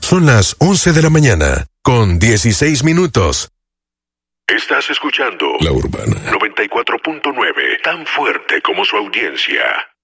Son las 11 de la mañana, con 16 minutos. Estás escuchando La Urbana 94.9, tan fuerte como su audiencia.